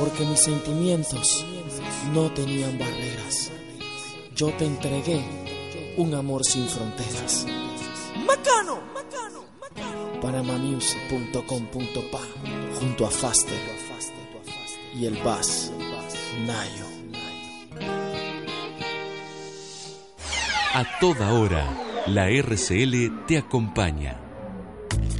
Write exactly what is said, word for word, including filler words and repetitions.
porque mis sentimientos no tenían barreras. Yo te entregué un amor sin fronteras. ¡Macano! ¡Macano! ¡Macano! Panamamusic punto com punto pa junto a Faster y el Bass Nayo. A toda hora, la R C L te acompaña.